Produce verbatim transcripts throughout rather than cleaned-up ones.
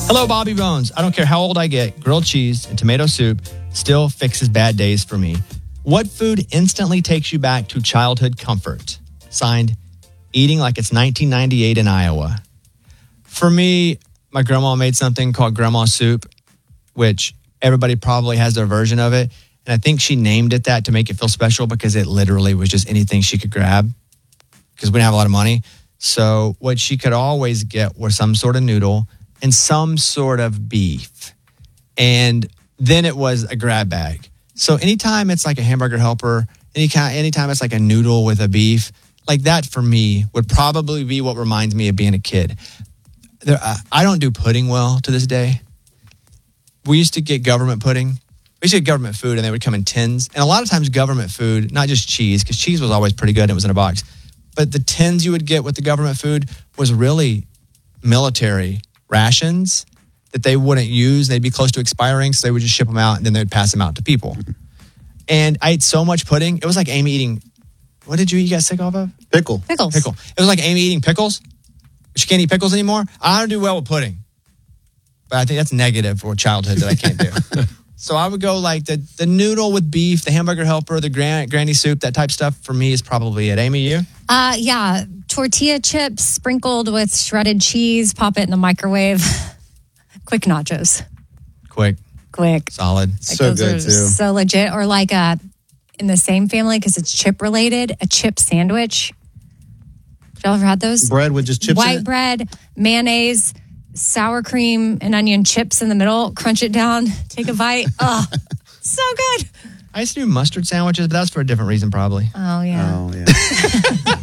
Hello, Bobby Bones. I don't care how old I get, grilled cheese and tomato soup still fixes bad days for me. What food instantly takes you back to childhood comfort? Signed, eating like it's nineteen ninety-eight in Iowa. For me, my grandma made something called grandma soup, which everybody probably has their version of it. And I think she named it that to make it feel special because it literally was just anything she could grab because we didn't have a lot of money. So what she could always get was some sort of noodle and some sort of beef. And then it was a grab bag. So anytime it's like a hamburger helper, any kind, anytime it's like a noodle with a beef, like that for me would probably be what reminds me of being a kid. There, uh, I don't do pudding well to this day. We used to get government pudding. We used to get government food and they would come in tins. And a lot of times government food, not just cheese, because cheese was always pretty good and it was in a box. But the tins you would get with the government food was really military rations that they wouldn't use. They'd be close to expiring, so they would just ship them out and then they'd pass them out to people. And I ate so much pudding. It was like Amy eating, what did you eat? Get sick off of? Pickle. Pickles. Pickle. It was like Amy eating pickles. She can't eat pickles anymore. I don't do well with pudding. But I think that's negative for childhood that I can't do. So I would go like the, the noodle with beef, the hamburger helper, the gran- granny soup, that type of stuff for me is probably it. Amy, you? Uh, yeah, tortilla chips sprinkled with shredded cheese. Pop it in the microwave. Quick nachos. Quick. Quick. Solid. Like So those good, are too. So legit. Or like a, in the same family, because it's chip related, a chip sandwich. Y'all ever had those? Bread with just chips in White it? bread, mayonnaise, sour cream, and onion chips in the middle. Crunch it down. Take a bite. Oh, so good. I used to do mustard sandwiches, but that's for a different reason probably. Oh, yeah. Oh, yeah.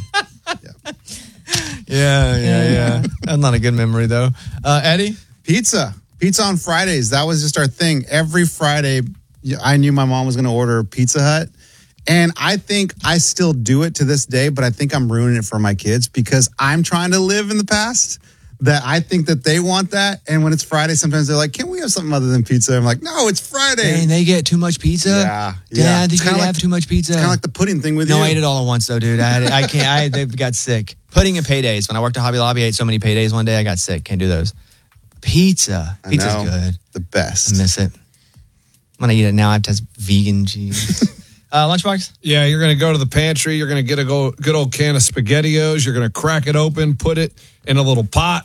Yeah, yeah, yeah. That's not a good memory though. Uh, Eddie? Pizza. Pizza on Fridays. That was just our thing. Every Friday, I knew my mom was going to order Pizza Hut. And I think I still do it to this day, but I think I'm ruining it for my kids because I'm trying to live in the past that I think that they want that. And when it's Friday, sometimes they're like, can we have something other than pizza? I'm like, no, it's Friday. Dang, they get too much pizza? Yeah, yeah. Dad, did It's you kinda have like- too much pizza? Kind of like the pudding thing with No, you. I ate it all at once though, dude. I, had, I can't. I they got sick. Pudding and paydays. When I worked at Hobby Lobby, I ate so many paydays one day. I got sick. Can't do those. Pizza. I Pizza's know. good. The I best. miss it. When I eat it now, I have to have vegan cheese. uh, Lunchbox. Yeah, you're going to go to the pantry. You're going to get a go, good old can of SpaghettiOs. You're going to crack it open, put it in a little pot,